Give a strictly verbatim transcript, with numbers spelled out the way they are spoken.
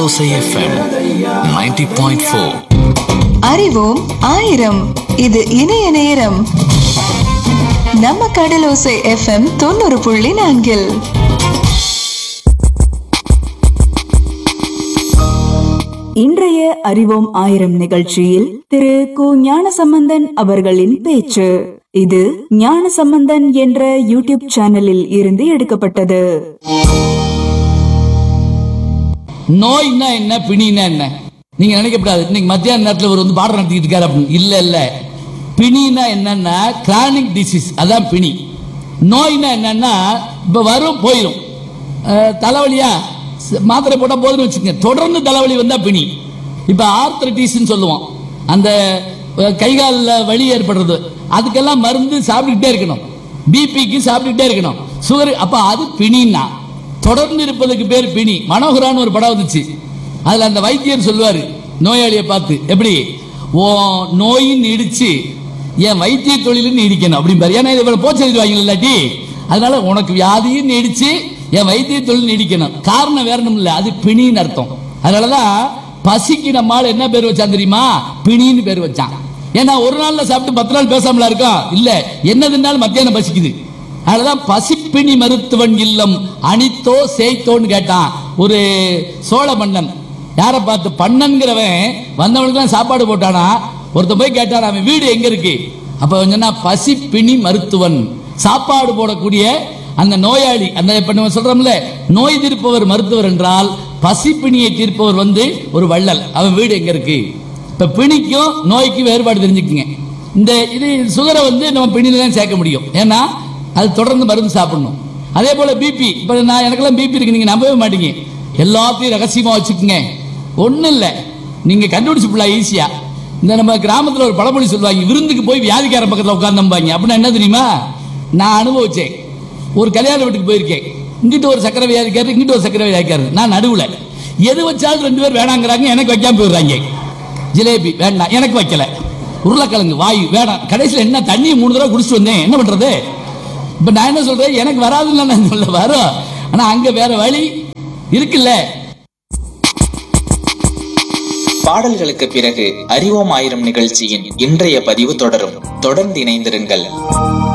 கடலோசை FM ninety point four. அறிவோம் ஆயிரம். இது இணைய நேரம். நம்ம கடலோசை எஃப்எம் தொண்ணூறு புள்ளி நான்கில் இன்றைய அறிவோம் ஆயிரம் நிகழ்ச்சியில் திரு கு ஞானசம்பந்தன் அவர்களின் பேச்சு. இது ஞானசம்பந்தன் என்ற யூடியூப் சேனலில் இருந்து எடுக்கப்பட்டது. நோய்னா என்ன, பிணினா என்ன நீங்க நினைக்கப்படாது. இன்னைக்கு மத்தியான நேரத்தில் ஒரு வந்து பாடம் நடத்திட்டு இருக்காரு அப்படின்னு. இல்ல இல்ல, பிணினா என்னன்னா கிரானிக் டிசீஸ், அதான் பிணி. நோய்னா என்னன்னா இப்ப வரும் போயிடும். தலைவலியா மாத்திரை போட்டா போதுன்னு வச்சுக்கோங்க, தொடர்ந்து தலைவலி வந்தா பிணி. இப்ப ஆர்த்ரைட்டிஸ் சொல்லுவோம், அந்த கைகாலில் வலி ஏற்படுறது, அதுக்கெல்லாம் மருந்து சாப்பிட்டுக்கிட்டே இருக்கணும். பிபிக்கு சாப்பிட்டுக்கிட்டே இருக்கணும், சுகர், அப்ப அது பிணின்னா தொடர்ந்து இருப்பதுக்கு பேர் பிணி. மனோகரான்னு ஒரு படம் வந்துச்சு, அதுல அந்த வைத்தியர் சொல்லுவாரு நோயாளியை பார்த்து, எப்படி ஓ நோயின் நீடிச்சு என் வைத்திய தொழிலும் நீடிக்கணும் அப்படிம்பாரு. ஏன்னா இவ்வளவு போச்சு எழுதுவாங்க இல்லாட்டி, அதனால உனக்கு வியாதியும் நீடிச்சு என் வைத்திய தொழில் நீடிக்கணும். காரணம் வேற ஒண்ணும் இல்ல, அது பிணின்னு அர்த்தம். அதனாலதான் பசிக்கு நம்மால என்ன பேர் வச்சான் தெரியுமா? பிணின்னு பேர் வச்சான். ஏன்னா ஒரு நாள்ல சாப்பிட்டு பத்து நாள் பேசாமல இருக்கோம், இல்ல என்னதுனாலும் மத்தியானம் பசிக்குது. அதனாலதான் பசிப்பிணி மருத்துவன் இல்லம் அனித்தோ சேய்த்தோன்னு கேட்டான் ஒரு சோழ மன்னன். யார பார்த்து? பண்ணன்கிறவன் வந்தவனுக்கு சாப்பாடு போட்டானா. ஒருத்த போய் கேட்டான், அவன் வீடு எங்க இருக்கு? அப்ப சொன்னா பசிப்பிணி மருத்துவன், சாப்பாடு போடக்கூடிய அந்த நோயாளி. அந்த இப்ப நம்ம சொல்றோம்ல, நோய் தீர்ப்பவர் மருத்துவர் என்றால் பசிப்பிணியை தீர்ப்பவர் வந்து ஒரு வள்ளல், அவன் வீடு எங்க இருக்கு? இப்ப பிணிக்கும் நோய்க்கும் வேறுபாடு தெரிஞ்சுக்குங்க. இந்த இது சுகரை வந்து நம்ம பிணியில தான் சேர்க்க முடியும், ஏன்னா அது தொடர்ந்து மருந்து சாப்பிடணும். அதே போல பிபி, இப்ப நான் எனக்கெல்லாம் பிபி இருக்கு, நீங்க நம்பவே மாட்டீங்க. எல்லாத்தையும் ரகசியமா வச்சுக்கோங்க, ஒன்னும் இல்லை, நீங்க கண்டுபிடிச்சுப்பலாம் ஈஸியா. இந்த நம்ம கிராமத்தில் ஒரு பழமொழி சொல்லுவாங்க, விருந்துக்கு போய் வியாதிக்கார பக்கத்தில் உட்கார்ந்தாங்க. அப்படின்னா என்ன தெரியுமா? நான் அனுபவிச்சேன். ஒரு கல்யாண வீட்டுக்கு போயிருக்கேன், இங்கிட்ட ஒரு சக்கரை வியாதிக்காரு, இங்கிட்ட ஒரு சக்கரை வியாதிக்காரு, நான் நடுவுல. எது வச்சாலும் ரெண்டு பேர் வேணாங்கிறாங்க, எனக்கு வைக்காம போயிடுறாங்க. ஜிலேபி வேண்டாம், எனக்கு வைக்கல. உருளைக்கிழங்கு வாயு வேணாம். கடைசியில் என்ன, தண்ணியை மூணு தடவை குடிச்சிட்டு வந்தேன், என்ன பண்றது? இப்ப நான் என்ன சொல்றேன், எனக்கு வராதுன்னு நான் சொல்ல வரும், ஆனா அங்க வேற வழி இருக்குல்ல. பாடல்களுக்கு பிறகு அறிவோம் ஆயிரம் நிகழ்ச்சியின் இன்றைய பதிவு தொடரும். தொடர்ந்து இணைந்திருங்கள்.